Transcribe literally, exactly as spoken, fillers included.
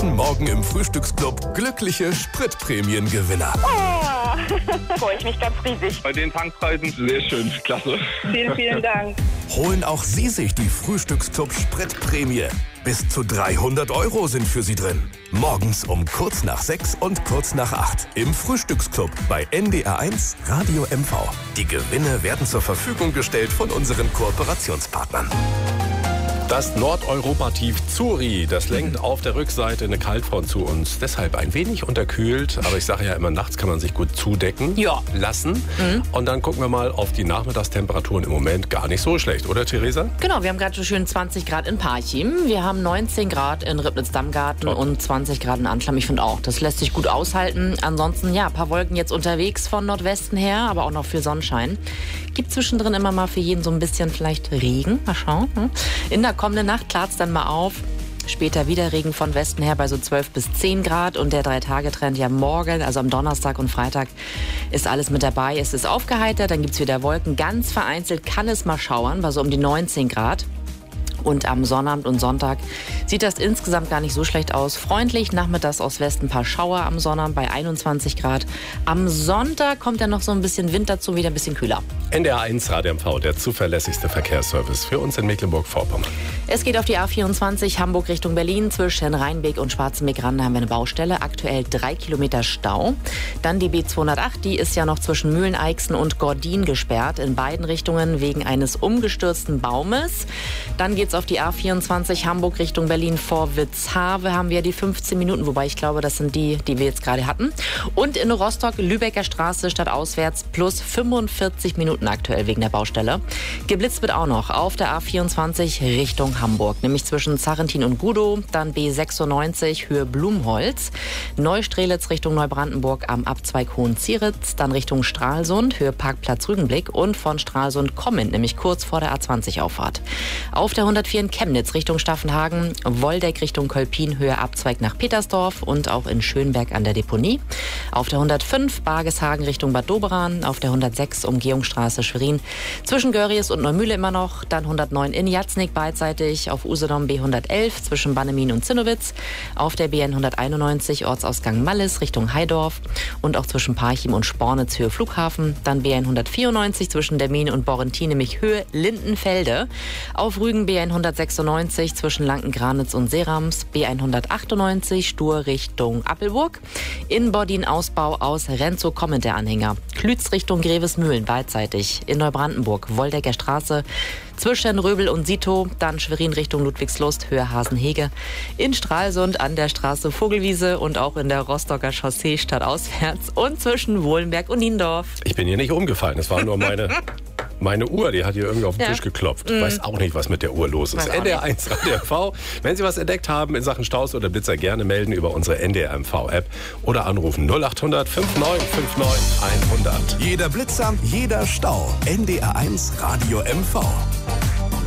Jeden Morgen im Frühstücksclub glückliche Spritprämiengewinner. Oh, freue ich mich ganz riesig. Bei den Tankpreisen sehr schön, klasse. Vielen, vielen Dank. Holen auch Sie sich die Frühstücksclub Spritprämie. Bis zu dreihundert Euro sind für Sie drin. Morgens um kurz nach sechs und kurz nach acht im Frühstücksclub bei N D R eins Radio M V. Die Gewinne werden zur Verfügung gestellt von unseren Kooperationspartnern. Das Nordeuropa-Tief Zuri, das lenkt auf der Rückseite eine Kaltfront zu uns. Deshalb ein wenig unterkühlt, aber ich sage ja immer, nachts kann man sich gut zudecken ja. lassen. Mhm. Und dann gucken wir mal auf die Nachmittagstemperaturen. Im Moment gar nicht so schlecht, oder Theresa? Genau, wir haben gerade so schön zwanzig Grad in Parchim. Wir haben neunzehn Grad in Ribnitz-Dammgarten oh. und zwanzig Grad in Anschlamm. Ich finde auch, das lässt sich gut aushalten. Ansonsten, ja, ein paar Wolken jetzt unterwegs von Nordwesten her, aber auch noch für Sonnenschein. Gibt zwischendrin immer mal für jeden so ein bisschen vielleicht Regen. Mal schauen. In der kommenden Nacht klart es dann mal auf. Später wieder Regen von Westen her bei so zwölf bis zehn Grad. Und der Drei-Tage-Trend ja morgen, also am Donnerstag und Freitag, ist alles mit dabei. Es ist aufgeheitert, dann gibt es wieder Wolken. Ganz vereinzelt kann es mal schauern, bei so um die neunzehn Grad. Und am Sonnabend und Sonntag sieht das insgesamt gar nicht so schlecht aus. Freundlich, nachmittags aus Westen ein paar Schauer am Sonnabend bei einundzwanzig Grad. Am Sonntag kommt dann noch so ein bisschen Wind dazu, wieder ein bisschen kühler. N D R eins Radio M V, der zuverlässigste Verkehrsservice für uns in Mecklenburg-Vorpommern. Es geht auf die A vierundzwanzig Hamburg Richtung Berlin. Zwischen Rheinbeek und Schwarzenbeck-Rande haben wir eine Baustelle. Aktuell drei Kilometer Stau. Dann die B zweihundertacht, die ist ja noch zwischen Mühleneixen und Gordin gesperrt. In beiden Richtungen wegen eines umgestürzten Baumes. Dann geht's auf die A vierundzwanzig Hamburg Richtung Berlin vor Witzhave haben wir die fünfzehn Minuten, wobei ich glaube, das sind die, die wir jetzt gerade hatten. Und in Rostock, Lübecker Straße statt auswärts plus fünfundvierzig Minuten aktuell wegen der Baustelle. Geblitzt wird auch noch auf der A vierundzwanzig Richtung Hamburg, nämlich zwischen Zarrentin und Gudow, dann B sechsundneunzig Höhe Blumholz, Neustrelitz Richtung Neubrandenburg am Abzweig Hohenzieritz, dann Richtung Stralsund, Höhe Parkplatz Rügenblick und von Stralsund kommend, nämlich kurz vor der A zwanzig Auffahrt. Auf der hundertvier in Chemnitz Richtung Staffenhagen, Woldeck Richtung Kolpin, Höhe Abzweig nach Petersdorf und auch in Schönberg an der Deponie. Auf der hundertfünf Bargeshagen Richtung Bad Doberan, auf der hundertsechs Umgehungsstraße Schwerin, zwischen Görries und Neumühle immer noch, dann hundertneun in Jatznig beidseitig, auf Usedom B hundertelf zwischen Bannemin und Zinnowitz, auf der B N hunderteinundneunzig Ortsausgang Mallis Richtung Heidorf und auch zwischen Parchim und Spornitz Höhe Flughafen, dann B N hundertvierundneunzig zwischen Dermin und Borrentin, nämlich Höhe Lindenfelde, auf Rügen B N hundertsechsundneunzig zwischen Lanken-Granitz und Serams, B hundertachtundneunzig Stur Richtung Appelburg, in Bordin Ausbau aus Renzow kommend der Anhänger, Klütz Richtung Grevesmühlen beidseitig, in Neubrandenburg Woldecker Straße zwischen Röbel und Sito, dann Schwerin Richtung Ludwigslust, Höhe Hasenhege, in Stralsund an der Straße Vogelwiese und auch in der Rostocker Chaussee stadtauswärts und zwischen Wohlenberg und Niendorf. Ich bin hier nicht umgefallen, es war nur meine... Meine Uhr, die hat hier irgendwie auf den ja. Tisch geklopft. Ich mm. weiß auch nicht, was mit der Uhr los ist. N D R eins Radio M V. Wenn Sie was entdeckt haben in Sachen Staus oder Blitzer, gerne melden über unsere N D R M V-App oder anrufen null acht hundert neunundfünfzig neunundfünfzig hundert. Jeder Blitzer, jeder Stau. N D R eins Radio M V.